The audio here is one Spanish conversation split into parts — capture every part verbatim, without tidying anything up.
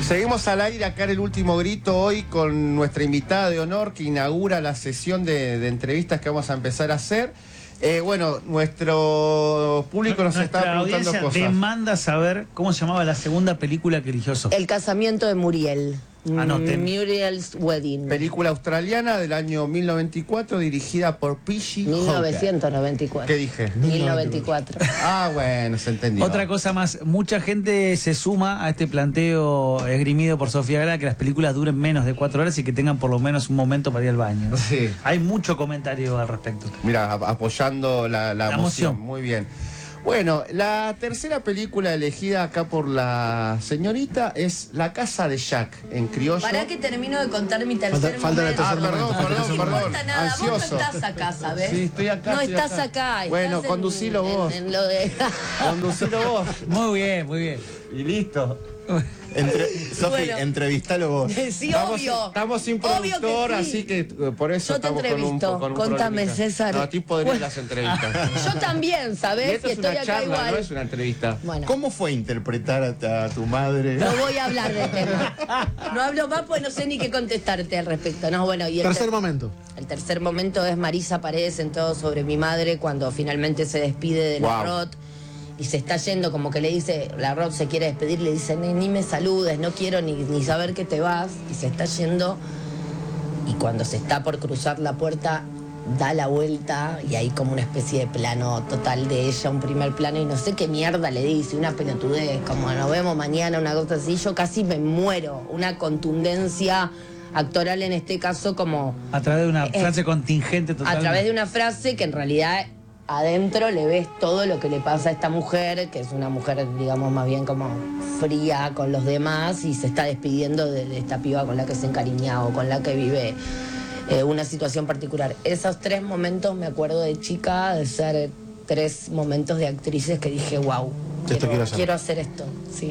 Seguimos al aire acá en El Último Grito hoy con nuestra invitada de honor que inaugura la sesión de, de entrevistas que vamos a empezar a hacer. Eh, bueno, nuestro público nos está preguntando cosas. Demanda saber cómo se llamaba la segunda película que eligió Sofía. El casamiento de Muriel. Anoten. Muriel's Wedding. Película australiana del año mil novecientos noventa y cuatro dirigida por Pishi mil novecientos noventa y cuatro. ¿Qué dije? mil novecientos noventa y cuatro. Ah, bueno, se entendió. Otra cosa más, mucha gente se suma a este planteo esgrimido por Sofía Gala que las películas duren menos de cuatro horas y que tengan por lo menos un momento para ir al baño. Sí. Hay mucho comentario al respecto. Mira, apoyando la, la, La moción. moción. Muy bien. Bueno, la tercera película elegida acá por la señorita es La Casa de Jack, en criollo. Pará que termino de contar mi tercer Falta- falta el momento. tercer Ah, perdón, momento. perdón, No perdón. importa nada, Ansioso. vos no estás acá, ¿sabés? Sí, estoy acá. No estoy estás acá. acá. estás Bueno, en- conducilo vos. En, en lo de... Conducilo vos. Muy bien, muy bien. Y listo. Entre, Sofi, Bueno. entrevistalo vos. Sí, estamos, obvio. Estamos sin Obvio productor, que sí. así que eh, por eso Yo te estamos con un, entrevisto. con un Contame, problemita. César. No, a ti podría Bueno. las entrevistas. Yo también, Y ¿sabés? esto Y es estoy una acá charla, igual. no es una entrevista. Bueno, ¿Cómo fue interpretar a, a tu madre? no voy a hablar del tema. No hablo más porque no sé ni qué contestarte al respecto. No, bueno, y el Tercer ter- momento. El tercer momento es Marisa Paredes en Todo sobre mi madre cuando finalmente se despide de la Wow. Rot y se está yendo, como que le dice, la Rot se quiere despedir, le dice, ni, ni me saludes, no quiero ni, ni saber que te vas, y se está yendo, y cuando se está por cruzar la puerta, da la vuelta y hay como una especie de plano total de ella, un primer plano, y no sé qué mierda le dice, una pelotudez, como nos vemos mañana, una cosa así, yo casi me muero, una contundencia actoral en este caso como... A través de una Eh, frase contingente total. A través de una frase que en realidad adentro le ves todo lo que le pasa a esta mujer, que es una mujer, digamos, más bien como fría con los demás y se está despidiendo de, de esta piba con la que se encariña o con la que vive eh, una situación particular. Esos tres momentos me acuerdo de chica, de ser tres momentos de actrices que dije, wow, Esto quiero, quiero hacer. quiero hacer esto, sí.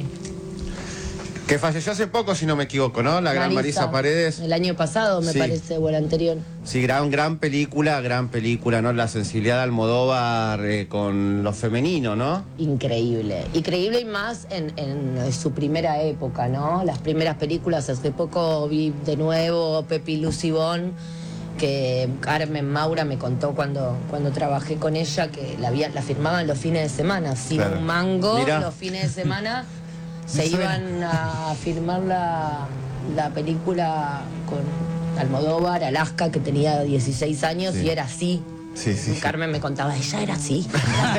Que falleció hace poco, si no me equivoco, ¿no? La gran Marisa Paredes. El año pasado, me Sí. parece, o el anterior. Sí, gran, gran película, gran película, ¿no? La sensibilidad de Almodóvar eh, con lo femenino, ¿no? Increíble, increíble y más en, en su primera época, ¿no? Las primeras películas, hace poco vi de nuevo Pepi Lucibón, que Carmen Maura me contó cuando, cuando trabajé con ella, que la, había- la firmaban los fines de semana, sin Claro. un mango, Mirá. los fines de semana se Me suena. iban a firmar la, la película con Almodóvar, Alaska, que tenía dieciséis años Sí. y era así. Sí, sí, sí. Carmen me contaba, ella era así.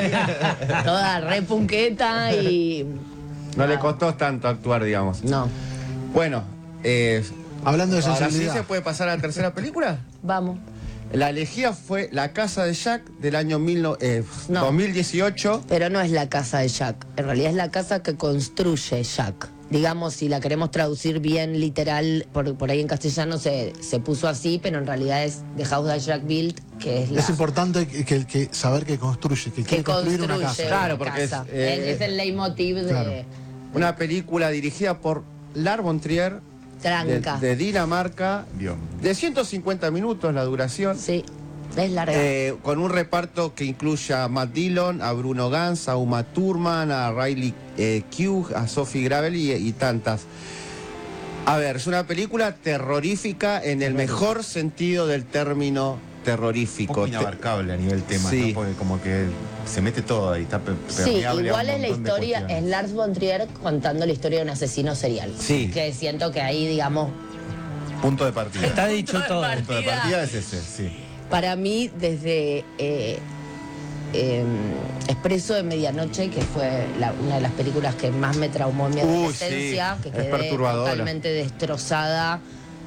Toda re punqueta y... No le costó tanto actuar, digamos. No, Bueno, eh, Hablando de ahora sí sensibilidad. se puede pasar a la tercera película. vamos. La elegida fue La Casa de Jack del año mil no- eh, No. dos mil dieciocho. Pero no es la casa de Jack. En realidad es la casa que construye Jack. Digamos, si la queremos traducir bien literal, por, por ahí en castellano se, se puso así, pero en realidad es The House That Jack Built, que es la... Es importante que, que, que saber que construye, que, que quiere construir construye una casa. Claro, una porque es, casa. eh, es el leitmotiv de claro. Una película dirigida por Lars von Trier, de, Tranca. de Dinamarca, Dios. de ciento cincuenta minutos la duración. Sí, es larga. Eh, con un reparto que incluye a Matt Dillon, a Bruno Ganz, a Uma Thurman, a Riley eh, Keough, a Sophie Gravel y, y tantas. A ver, es una película terrorífica en el mejor sentido del término Un terrorífico. poco inabarcable a nivel tema, Sí. ¿no? Porque como que se mete todo ahí, está pe- Sí, permeable a igual un es la montón de historia, es cuestiones. Lars von Trier contando la historia de un asesino serial. Sí. Que siento que ahí, digamos, Punto de partida. Está dicho todo. Punto de partida es ese, sí. para mí, desde eh, eh, Expreso de Medianoche, que fue la- una de las películas que más me traumó en mi Uy, adolescencia, sí, que es quedé perturbadora. totalmente destrozada,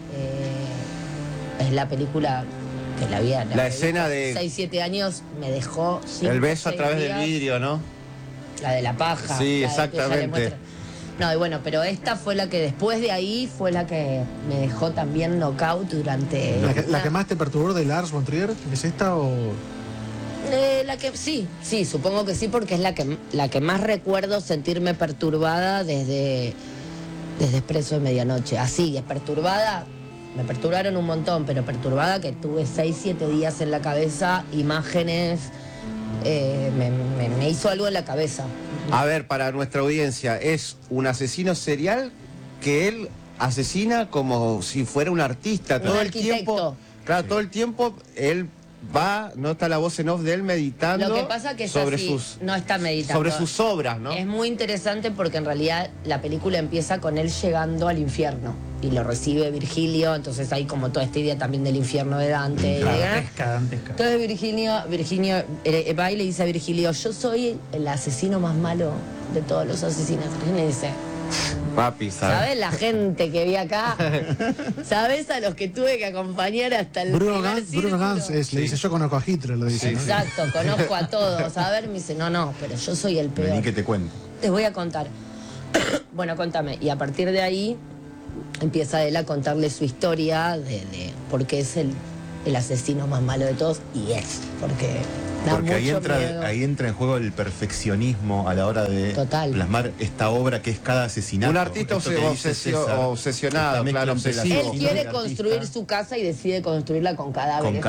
eh, es la película que la vi a La escena de- seis siete años me dejó cinco, El beso a seis través del días. vidrio, ¿no? La de la paja. Sí, la de que ella le exactamente. muestra. No, y bueno, pero esta fue la que después de ahí fue la que me dejó también knockout durante... La que, la una- que más te perturbó de Lars von Trier, ¿es esta o...? Eh, la que sí, sí, supongo que sí, porque es la que, la que más recuerdo sentirme perturbada desde, desde Expreso de Medianoche. Así, es perturbada, me perturbaron un montón, pero perturbada que tuve seis, siete días en la cabeza, imágenes, eh, me, me- me hizo algo en la cabeza. A ver, para nuestra audiencia, ¿es un asesino serial que él asesina como si fuera un artista. Un Todo el arquitecto. tiempo, claro, todo el tiempo él va, no está la voz en off de él meditando Lo que pasa que es sobre así, sus no está meditando. sobre sus obras, ¿no? Es muy interesante porque en realidad la película empieza con él llegando al infierno y lo recibe Virgilio, entonces hay como toda esta idea también del infierno de Dante. ¿eh? Dantesca, dantesca. Entonces Virgilio, Virgilio eh, va y le dice a Virgilio, yo soy el asesino más malo de todos los asesinos. Y le dice, Papi, ¿sabes? ¿sabes la gente que vi acá? ¿Sabes a los que tuve que acompañar hasta el Bruno primer Gans, Bruno círculo? Gans es- le dice, yo conozco a Hitler, lo dice. ¿no? Exacto, conozco a todos. A ver, me dice, no, no, pero yo soy el peor. Vení que te cuento. Te voy a contar. Bueno, contame. Y a partir de ahí empieza él a contarle su historia de, de por qué es el, el asesino más malo de todos. Y es, porque da Porque ahí mucho entra, miedo. ahí entra en juego el perfeccionismo a la hora de Total. plasmar esta obra que es cada asesinato. Un artista Esto que obse- dice obsesio- César, obsesionado, esta mezcla claro, entre el obsesivo. Él asesino y quiere el artista. construir su casa y decide construirla con cadáveres Con de